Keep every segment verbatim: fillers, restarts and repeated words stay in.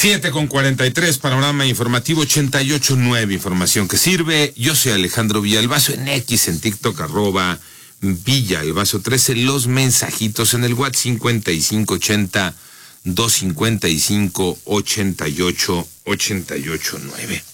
siete con cuarenta y tres, panorama informativo ochenta y ocho nueve, información que sirve. Yo soy Alejandro Villalbazo, en X, en TikTok, arroba Villalbazo trece, los mensajitos en el WhatsApp cincuenta y cinco ochenta, doscientos cincuenta y cinco, ochenta y ocho, ochenta y ocho nueve.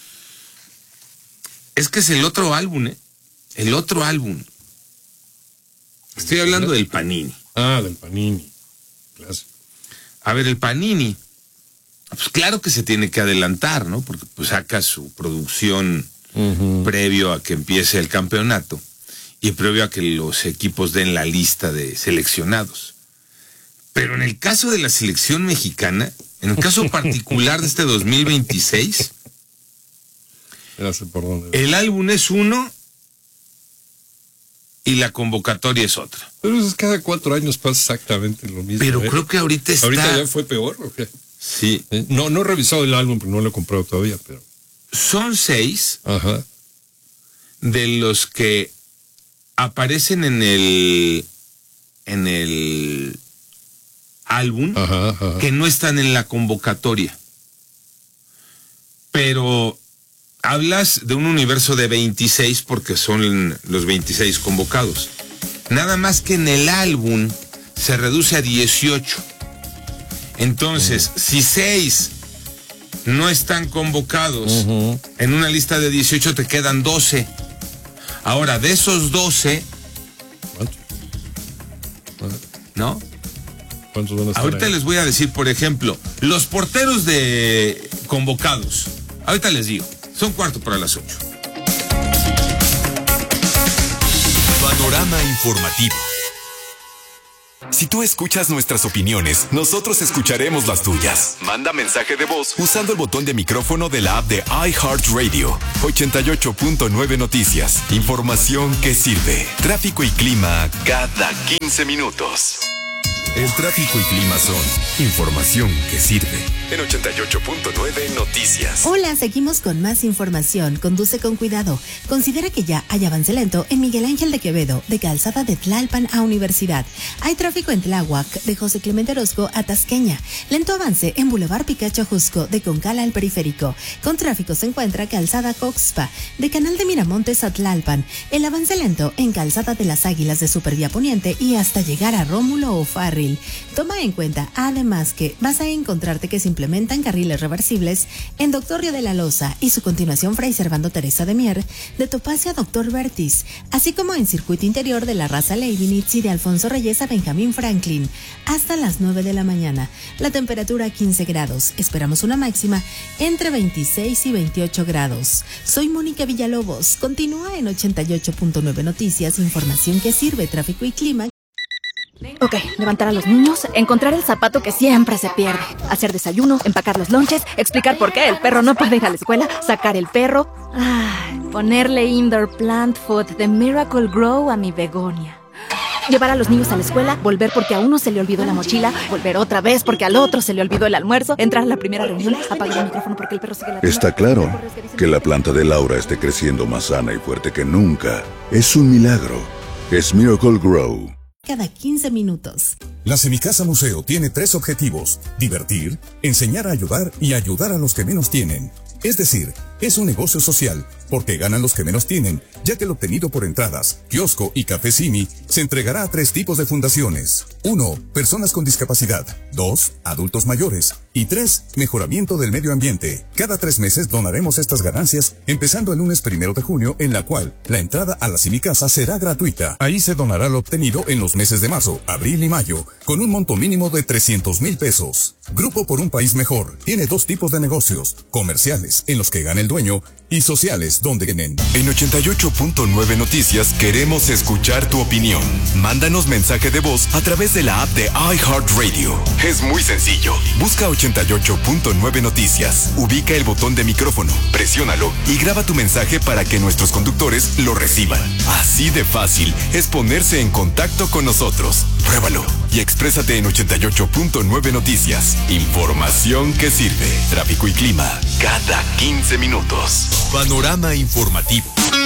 Es que es el otro álbum, ¿eh? El otro álbum. Estoy hablando del Panini. Ah, del Panini. Claro. A ver, el Panini, pues claro que se tiene que adelantar, ¿no? Porque pues saca su producción uh-huh. previo a que empiece el campeonato y previo a que los equipos den la lista de seleccionados. Pero en el caso de la selección mexicana, en el caso particular de este dos mil veintiséis, ya sé por dónde. El álbum es uno y la convocatoria es otra. Pero es cada cuatro años pasa exactamente lo mismo. Pero ¿eh? creo que ahorita está... ¿Ahorita ya fue peor o qué? Sí. ¿Eh? No, no he revisado el álbum, pero no lo he comprado todavía, pero... Son seis Ajá. de los que aparecen en el... en el álbum ajá, ajá. que no están en la convocatoria. Pero... hablas de un universo de veintiséis porque son los veintiséis convocados. Nada más que en el álbum se reduce a dieciocho. Entonces, uh-huh. si seis no están convocados uh-huh. en una lista de dieciocho, te quedan doce. Ahora, de esos doce... ¿Cuántos? ¿No? ¿Cuántos van a estar Ahorita ahí? les voy a decir, por ejemplo, los porteros de convocados. Ahorita les digo. Son cuarto para las ocho. Panorama informativo. Si tú escuchas nuestras opiniones, nosotros escucharemos las tuyas. Manda mensaje de voz usando el botón de micrófono de la app de iHeartRadio. ochenta y ocho punto nueve Noticias. Información que sirve. Tráfico y clima cada quince minutos. El tráfico y clima son información que sirve. En ochenta y ocho punto nueve Noticias. Hola, seguimos con más información. Conduce con cuidado. Considera que ya hay avance lento en Miguel Ángel de Quevedo, de Calzada de Tlalpan a Universidad. Hay tráfico en Tláhuac, de José Clemente Orozco a Tasqueña. Lento avance en Boulevard Picacho Jusco, de Concala al Periférico. Con tráfico se encuentra Calzada Coxpa, de Canal de Miramontes a Tlalpan. El avance lento en Calzada de las Águilas de Supervía Poniente y hasta llegar a Rómulo o Farri. Toma en cuenta, además, que vas a encontrarte que se implementan carriles reversibles en Doctor Río de la Loza y su continuación Fray Servando Teresa de Mier, de Topacio a Doctor Vertis, así como en circuito interior de la Raza Leibniz y de Alfonso Reyes a Benjamín Franklin, hasta las nueve de la mañana. La temperatura quince grados. Esperamos una máxima entre veintiséis y veintiocho grados. Soy Mónica Villalobos. Continúa en ochenta y ocho punto nueve Noticias, información que sirve, tráfico y clima. Ok, levantar a los niños, encontrar el zapato que siempre se pierde, hacer desayuno, empacar los lonches, explicar por qué el perro no puede ir a la escuela, sacar el perro, ay, ponerle indoor plant food de Miracle Grow a mi begonia. Llevar a los niños a la escuela, volver porque a uno se le olvidó la mochila, volver otra vez porque al otro se le olvidó el almuerzo, entrar a la primera reunión, apagar el micrófono porque el perro sigue latiendo. Está claro que la planta de Laura esté creciendo más sana y fuerte que nunca. Es un milagro. Es Miracle Grow. Cada quince minutos. La Semicasa Museo tiene tres objetivos: divertir, enseñar a ayudar y ayudar a los que menos tienen. Es decir, es un negocio social, porque ganan los que menos tienen, ya que el obtenido por entradas, kiosco y café Simi se entregará a tres tipos de fundaciones. Uno, personas con discapacidad. Dos, adultos mayores. Y tres, mejoramiento del medio ambiente. Cada tres meses donaremos estas ganancias, empezando el lunes primero de junio, en la cual la entrada a la Semicasa será gratuita. Ahí se donará lo obtenido en los meses de marzo, abril y mayo, con un monto mínimo de trescientos mil pesos. Grupo por un País Mejor tiene dos tipos de negocios: comerciales, en los que gana el dueño, y sociales, donde ganen. En ochenta y ocho punto nueve Noticias queremos escuchar tu opinión. Mándanos mensaje de voz a través de la app de iHeartRadio. Es muy sencillo. Busca ochenta y ocho punto nueve Noticias. Ubica el botón de micrófono, presiónalo y graba tu mensaje para que nuestros conductores lo reciban. Así de fácil es ponerse en contacto con nosotros. Pruébalo y exprésate en ochenta y ocho punto nueve Noticias. Información que sirve. Tráfico y clima cada quince minutos. Panorama informativo.